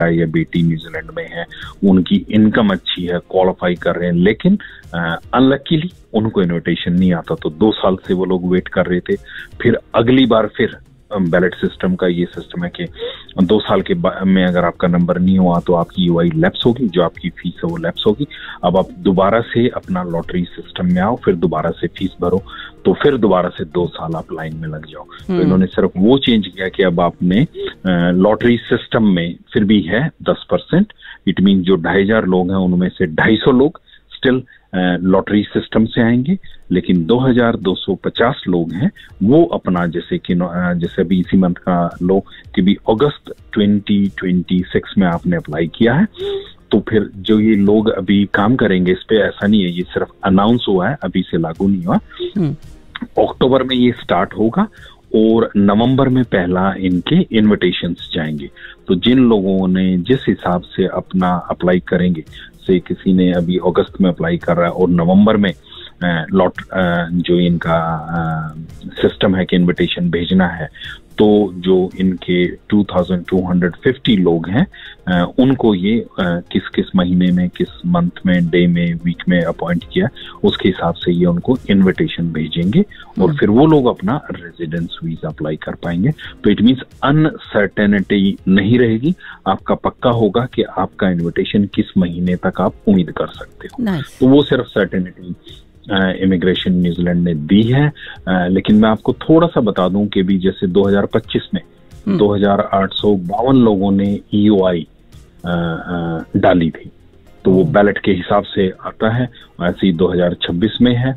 या बेटी न्यूजीलैंड में है, उनकी इनकम अच्छी है, क्वालिफाई कर रहे हैं, लेकिन अनलकीली उनको इनविटेशन नहीं आता, तो 2 साल से वो लोग वेट कर रहे थे। फिर अगली बार फिर बैलेट सिस्टम का ये सिस्टम है कि 2 साल के में अगर आपका नंबर नहीं हुआ तो आपकी यूआई लैप्स होगी, जो आपकी फीस है वो लैप्स होगी। अब आप दोबारा से अपना लॉटरी सिस्टम में आओ, फिर दोबारा से फीस भरो, तो फिर दोबारा से 2 साल आप लाइन में लग जाओ। तो इन्होंने सिर्फ वो चेंज किया कि अब आपने लॉटरी सिस्टम में फिर भी है 10%। इट मीन जो 2500 लोग हैं उनमें से 250 लोग स्टिल लॉटरी सिस्टम से आएंगे, लेकिन 2250 लोग हैं वो अपना जैसे अभी इसी मंथ का लो कि भी अगस्त 2026 में आपने अप्लाई किया है, तो फिर जो ये लोग अभी काम करेंगे इस पे, ऐसा नहीं है ये सिर्फ अनाउंस हुआ है, अभी से लागू नहीं हुआ। अक्टूबर में ये स्टार्ट होगा और नवंबर में पहला इनके इनविटेशंस जाएंगे। तो जिन लोगों ने जिस हिसाब से अपना अप्लाई करेंगे, से किसी ने अभी अगस्त में अप्लाई कर रहा है और नवंबर में जो इनका सिस्टम है कि इनविटेशन भेजना है, तो जो इनके 2250 लोग हैं उनको ये किस किस महीने में, किस मंथ में, डे में, वीक में अपॉइंट किया, उसके हिसाब से ये उनको इनविटेशन भेजेंगे और फिर वो लोग अपना रेजिडेंस वीजा अप्लाई कर पाएंगे। तो इट मीन्स अनसर्टेनिटी नहीं रहेगी, आपका पक्का होगा कि आपका इनविटेशन किस महीने तक आप उम्मीद कर सकते हो। तो वो सिर्फ सर्टेनिटी इमिग्रेशन न्यूजीलैंड ने दी है। लेकिन मैं आपको थोड़ा सा बता दूं कि भी जैसे 2025 में 2852 लोगों ने EOI डाली थी, तो वो बैलेट के हिसाब से आता है। ऐसे ही 2026 में है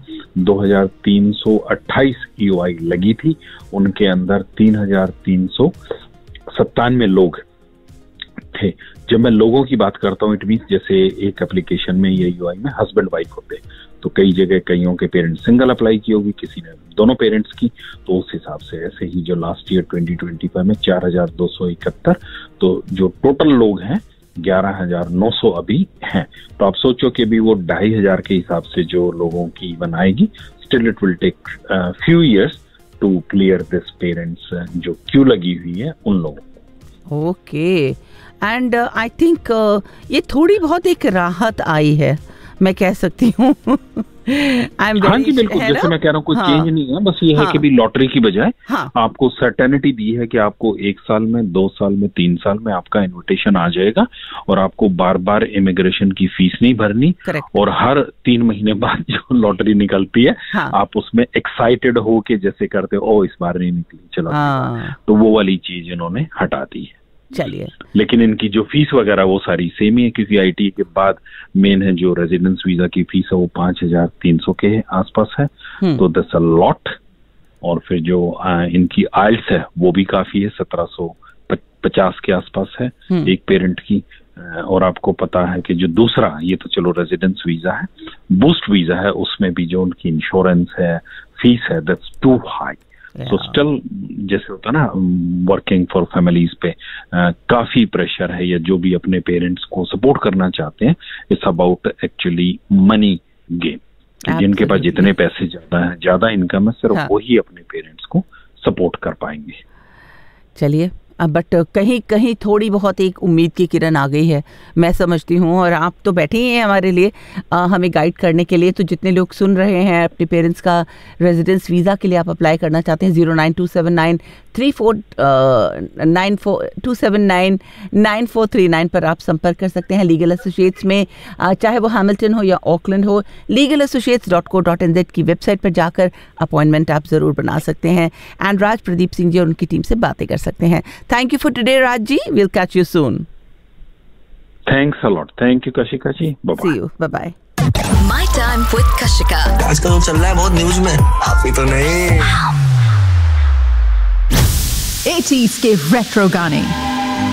2328 EOI लगी थी, उनके अंदर 3397 लोग थे। जब मैं लोगों की बात करता हूँ, इट मीन्स जैसे एक एप्लीकेशन में ये EOI में हस्बैंड वाइफ होते, तो कई जगह कईयों के पेरेंट्स सिंगल अप्लाई की होगी, किसी ने दोनों पेरेंट्स की, तो उस हिसाब से ऐसे ही जो लास्ट ईयर 2025 में 4271, तो जो टोटल लोग हैं 11900 अभी हैं। तो आप सोचो कि भी वो 2500 के हिसाब से जो लोगों की बनाएगी, still it will take few years to clear this parents जो क्यू लगी हुई है उन लोगों। ओके, एंड आई थिंक ये थोड़ी बहुत एक राहत आई है, मैं कह सकती हूँ। हाँ जी बिल्कुल, जैसे मैं कह रहा हूँ कोई चेंज नहीं है, बस ये है कि भी लॉटरी की बजाय आपको सर्टेनिटी दी है कि आपको 1 साल में, 2 साल में, 3 साल में आपका इनविटेशन आ जाएगा और आपको बार बार इमिग्रेशन की फीस नहीं भरनी। और हर 3 महीने बाद जो लॉटरी निकलती है आप उसमें एक्साइटेड हो के जैसे करते हो, ओ इस बार नहीं निकली, चलो तो वो वाली चीज इन्होंने हटा दी है। चलिए, लेकिन इनकी जो फीस वगैरह वो सारी सेम ही है, क्योंकि आईटी के बाद मेन है जो रेजिडेंस वीजा की फीस है वो 5300 के आसपास है, तो दैट्स अ लॉट। और फिर जो इनकी आइल्स है वो भी काफी है, 1750 के आसपास है एक पेरेंट की। और आपको पता है कि जो दूसरा, ये तो चलो रेजिडेंस वीजा है, बूस्ट वीजा है, उसमें भी जो उनकी इंश्योरेंस है, फीस है, दैट्स टू हाई। तो स्टिल जैसे होता है ना वर्किंग फॉर फैमिलीज पे काफी प्रेशर है, या जो भी अपने पेरेंट्स को सपोर्ट करना चाहते हैं, it's about actually money game. जिनके पास जितने पैसे ज्यादा इनकम है, सिर्फ वही अपने पेरेंट्स को सपोर्ट कर पाएंगे। चलिए, बट कहीं कहीं थोड़ी बहुत एक उम्मीद की किरण आ गई है, मैं समझती हूँ, और आप तो बैठे ही हैं हमारे लिए हमें गाइड करने के लिए। तो जितने लोग सुन रहे हैं, अपने पेरेंट्स का रेजिडेंस वीज़ा के लिए आप अप्लाई करना चाहते हैं, 09279 पर आप संपर्क कर सकते हैं। लीगल एसोसिएट्स में चाहे वो हैमिल्टन हो या ऑकलैंड हो, legalassociates.co.nz की वेबसाइट पर जाकर अपॉइंटमेंट आप ज़रूर बना सकते हैं एंड राज प्रदीप सिंह जी और उनकी टीम से बातें कर सकते हैं। Thank you for today, Rajji. We'll catch you soon. Thanks a lot. Thank you, Kashika ji. Bye-bye. See you. Bye-bye. My time with Kashika. आजकल चल रहा है बहुत न्यूज में, आप तो नहीं। 80s के रेट्रो गाने